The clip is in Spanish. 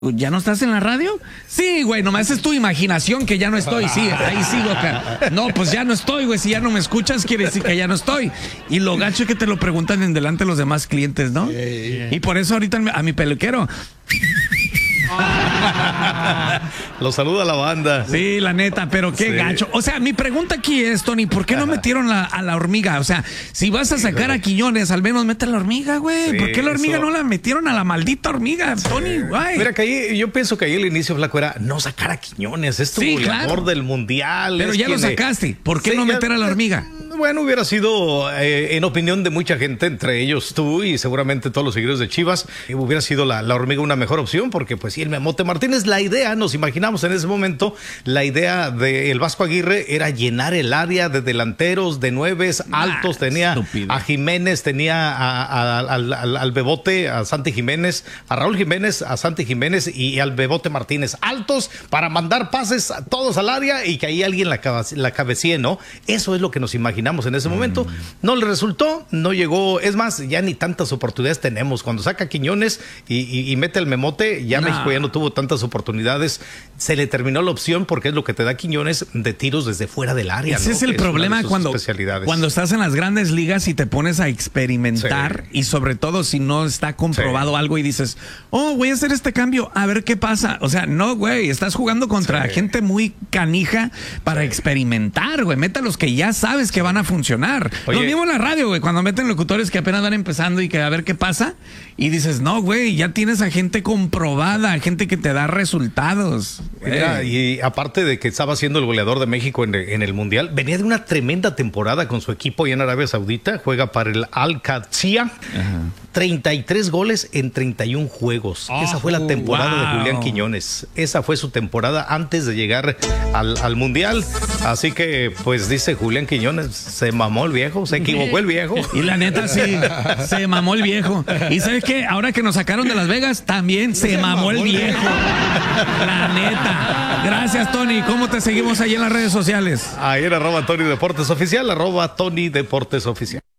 ¿Ya no estás en la radio? Sí, güey, nomás es tu imaginación que ya no estoy. Sí, ahí sigo acá. No, pues ya no estoy, güey. Si ya no me escuchas, quiere decir que ya no estoy. Y lo gacho es que te lo preguntan en delante los demás clientes, ¿no? Y por eso ahorita a mi peluquero. Lo saluda la banda. Sí, la neta, pero qué gacho. O sea, mi pregunta aquí es, Tony, ¿por qué no metieron a la hormiga? O sea, si vas a sacar a Quiñones, al menos mete a la hormiga, güey. Sí, ¿Por qué la hormiga no la metieron a la maldita hormiga, Tony? Güey. Mira, que ahí, yo pienso que ahí el inicio, Flaco, era no sacar a Quiñones. Es tu goleador del mundial. Pero ya lo sacaste. ¿Por qué no meter a la hormiga? Bueno, hubiera sido, en opinión de mucha gente, entre ellos tú y seguramente todos los seguidores de Chivas, hubiera sido la hormiga una mejor opción, porque pues sí, el Memote Martínez, la idea, nos imaginamos en ese momento, la idea del Vasco Aguirre era llenar el área de delanteros, de nueves, altos, tenía a Jiménez, tenía al Bebote, a Santi Jiménez, a Raúl Jiménez, a Santi Jiménez y al Bebote Martínez, altos para mandar pases todos al área y que ahí alguien la cabecee, ¿no? Eso es lo que nos imaginamos en ese momento. No le resultó, no llegó. Es más, ya ni tantas oportunidades tenemos. Cuando saca Quiñones y mete el Memote, ya México ya no tuvo tantas oportunidades. Se le terminó la opción porque es lo que te da Quiñones de tiros desde fuera del área. Ese es el problema cuando estás en las grandes ligas y te pones a experimentar y sobre todo si no está comprobado algo y dices, oh, voy a hacer este cambio, a ver qué pasa. O sea, no, güey, estás jugando contra gente muy canija para experimentar, güey. Meta los que ya sabes que van a funcionar. Oye, lo mismo en la radio, güey, cuando meten locutores que apenas van empezando y que a ver qué pasa y dices, no, güey, ya tienes a gente comprobada, gente que te da resultados. Mira, y aparte de que estaba siendo el goleador de México en el Mundial, venía de una tremenda temporada con su equipo allá en Arabia Saudita, juega para el Al-Qadsiya, 33 goles en 31 juegos. Esa fue la temporada de Julián Quiñones. Esa fue su temporada antes de llegar al Mundial. Así que, pues dice Julián Quiñones, se mamó el viejo, se equivocó el viejo. Y la neta sí, se mamó el viejo. Y ¿sabes qué? Ahora que nos sacaron de Las Vegas, también se mamó el viejo. La neta. Gracias, Tony. ¿Cómo te seguimos ahí en las redes sociales? Ahí en @Tony Deportes Oficial, @Tony Deportes Oficial.